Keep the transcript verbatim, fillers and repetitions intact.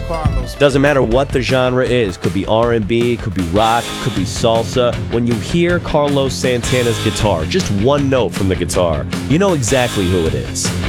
Carlos. Doesn't matter what the genre is. Could be R and B, could be rock, could be salsa. When you hear Carlos Santana's guitar, just one note from the guitar, you know exactly who it is.